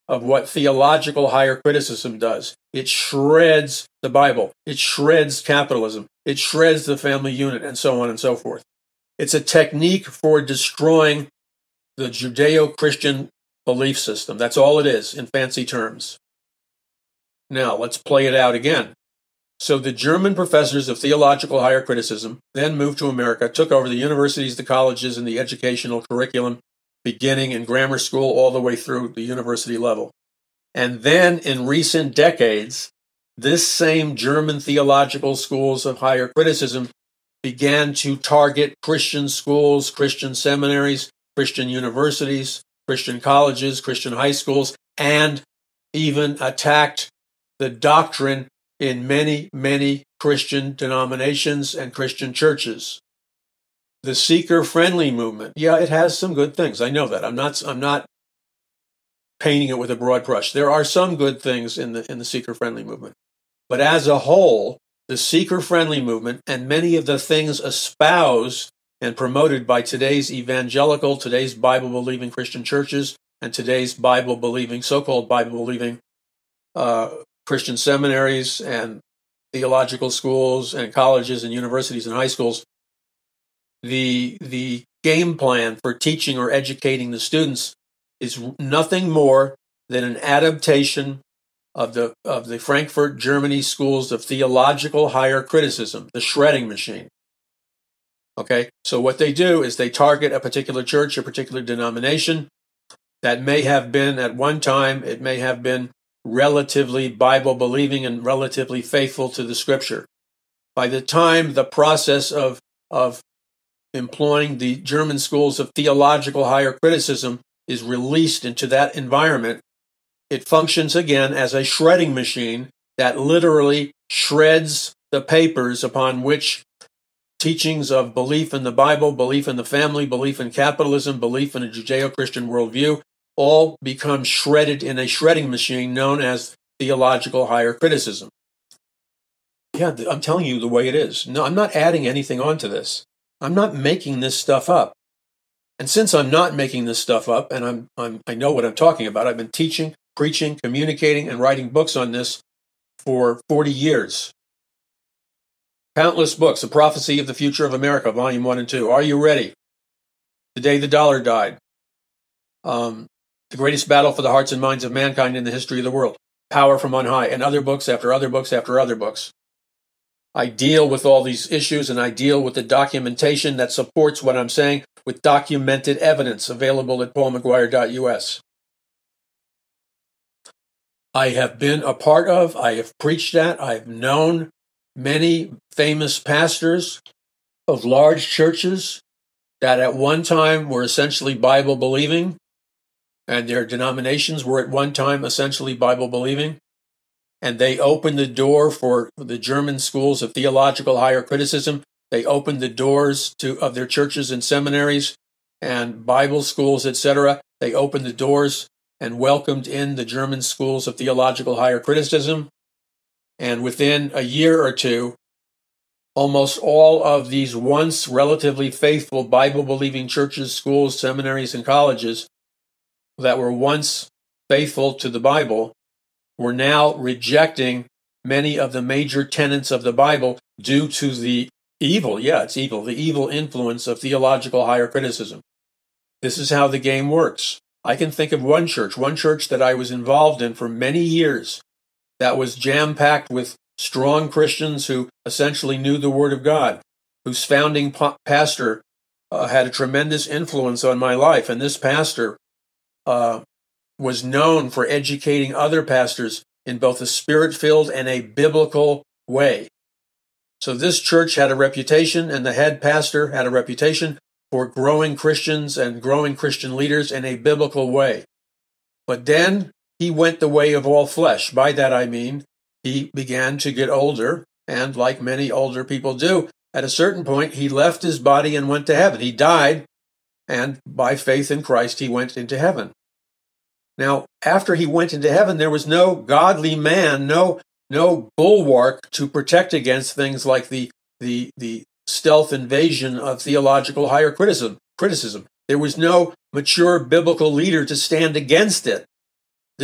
of what theological higher criticism does. It shreds the Bible. It shreds capitalism. It shreds the family unit, and so on and so forth. It's a technique for destroying the Judeo-Christian belief system. That's all it is in fancy terms. Now, let's play it out again. So the German professors of theological higher criticism then moved to America, took over the universities, the colleges, and the educational curriculum, beginning in grammar school all the way through the university level. And then in recent decades, this same German theological schools of higher criticism began to target Christian schools, Christian seminaries, Christian universities, Christian colleges, Christian high schools, and even attacked the doctrine in many, many Christian denominations and Christian churches. The seeker-friendly movement, yeah, it has some good things. I know that. I'm not painting it with a broad brush. There are some good things in the seeker-friendly movement. But as a whole, the seeker-friendly movement and many of the things espoused and promoted by today's evangelical, today's Bible-believing Christian churches, and today's Bible-believing, so-called Bible-believing Christian seminaries and theological schools and colleges and universities and high schools, the game plan for teaching or educating the students is nothing more than an adaptation of the Frankfurt, Germany schools of theological higher criticism, the shredding machine. Okay, so what they do is they target a particular church, a particular denomination that may have been at one time, it may have been relatively Bible-believing and relatively faithful to the Scripture. By the time the process of employing the German schools of theological higher criticism is released into that environment, it functions again as a shredding machine that literally shreds the papers upon which teachings of belief in the Bible, belief in the family, belief in capitalism, belief in a Judeo-Christian worldview, all become shredded in a shredding machine known as theological higher criticism. Yeah, I'm telling you the way it is. No, I'm not adding anything onto this. I'm not making this stuff up. And since I'm not making this stuff up, and I know what I'm talking about, I've been teaching, preaching, communicating, and writing books on this for 40 years. Countless books, A Prophecy of the Future of America, Volume 1 and 2. Are You Ready? The Day the Dollar Died. The Greatest Battle for the Hearts and Minds of Mankind in the History of the World. Power from On High, and other books after other books after other books. I deal with all these issues, and I deal with the documentation that supports what I'm saying with documented evidence available at paulmcguire.us. I have been a part of, I have preached at, I've known many famous pastors of large churches that at one time were essentially Bible-believing, and their denominations were at one time essentially Bible-believing, and they opened the door for the German schools of theological higher criticism. They opened the doors of their churches and seminaries and Bible schools, etc. They opened the doors and welcomed in the German schools of theological higher criticism. And within a year or two, almost all of these once relatively faithful Bible-believing churches, schools, seminaries, and colleges that were once faithful to the Bible were now rejecting many of the major tenets of the Bible due to the evil, the evil influence of theological higher criticism. This is how the game works. I can think of one church that I was involved in for many years that was jam-packed with strong Christians who essentially knew the Word of God, whose founding pastor had a tremendous influence on my life. And this pastor was known for educating other pastors in both a spirit-filled and a biblical way. So this church had a reputation, and the head pastor had a reputation for growing Christians and growing Christian leaders in a biblical way. But then he went the way of all flesh. By that I mean he began to get older, and like many older people do, at a certain point he left his body and went to heaven. He died, and by faith in Christ he went into heaven. Now, after he went into heaven, there was no godly man, no bulwark to protect against things like the stealth invasion of theological higher criticism. There was no mature biblical leader to stand against it.